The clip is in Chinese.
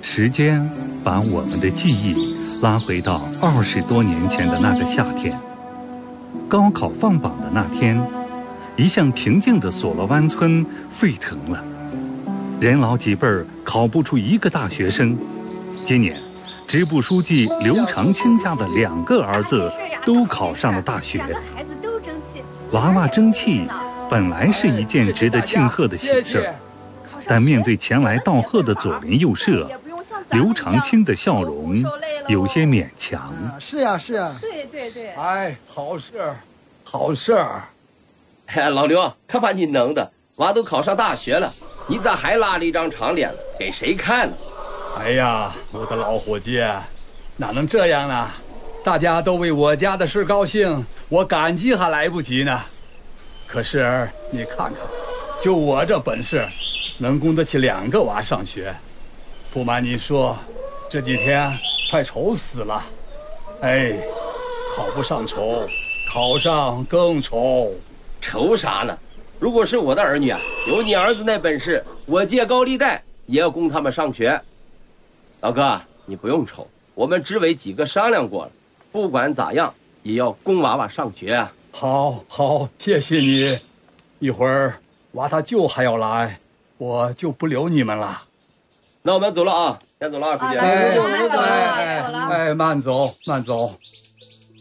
时间把我们的记忆拉回到20多年前的那个夏天，高考放榜的那天，一向平静的索罗湾村沸腾了，人老几辈儿考不出一个大学生。今年，支部书记刘长青家的2个儿子都考上了大学。娃娃争气，本来是一件值得庆贺的喜事，但面对前来道贺的左邻右舍，刘长青的笑容有些勉强。 是呀，是呀， 对。 哎，好事儿，好事儿。 哎，老刘，可把你能的，娃都考上大学了，你咋还拉了一张长脸了？给谁看呢？ 哎呀，我的老伙计，哪能这样呢？大家都为我家的事高兴，我感激还来不及呢。可是你看看，就我这本事，能供得起2个娃上学。不瞒你说，这几天快愁死了。哎，考不上愁，考上更愁。 愁啥呢？如果是我的儿女啊，有你儿子那本事，我借高利贷也要供他们上学。老哥，你不用愁，我们支委几个商量过了，不管咋样也要供娃娃上学啊。 好，谢谢你。一会儿娃他舅还要来，我就不留你们了。 那我们走了啊，先走了啊，书记。 哎，慢走。